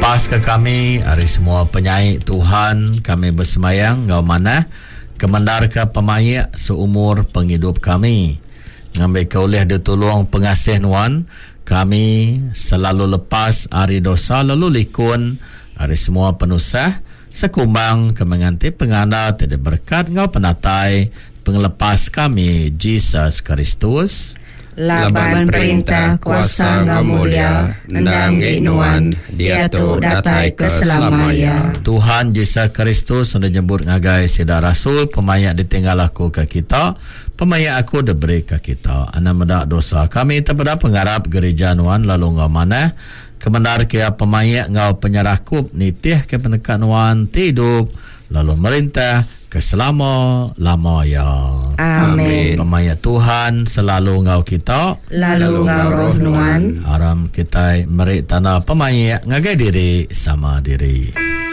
lepas ke kami hari semua penyaik Tuhan, kami bersemayang ngau mana kemendar ke pemayak seumur penghidup kami. Ngambil keoleh ditolong pengasih nuan, kami selalu lepas hari dosa lalu likun hari semua penusah sekumbang kemenganti penganda tidak berkat ngau penatai pengelepas kami Jesus Kristus. Laban perintah kuasa ngau mulia nang inuan dia tu datai keselamaya. Tuhan Yesus Kristus sudah nyebut ngagai sida rasul pemayak ditinggal aku ke kita, pemayak aku diberi ke kita. Ana medak dosa kami terpada pengharap gereja nuan lalu ngau mana kemendar kia pemayak ngau penyerakup nitih ke penekan nuan hidup lalu merintah keselama-lamanya. Amin. Pemayak Tuhan selalu ngau kita, lalu ngau roh nuan. Haram kita merik tanah pemayak ngagai diri sama diri.